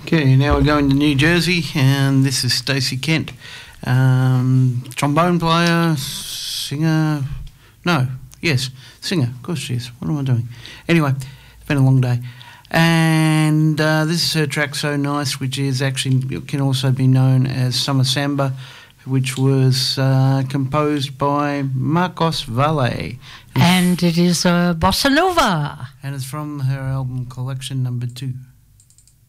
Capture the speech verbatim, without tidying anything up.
Okay, now we're going to New Jersey, and this is Stacey Kent, um, trombone player, singer. No, yes, singer. Of course she is. What am I doing? Anyway, it's been a long day, and uh, this is her track "So Nice," which is actually can also be known as "Summer Samba," which was uh, composed by Marcos Valle, and it is a bossa nova, and it's from her album Collection Number Two.